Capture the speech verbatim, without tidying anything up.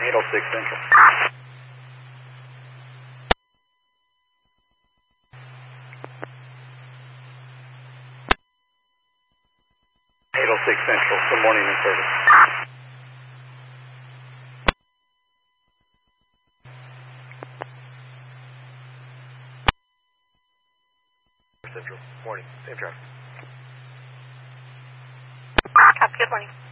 eight oh six Central. eight oh six Central, good morning in service. Central, morning, same traffic. Copy, good morning.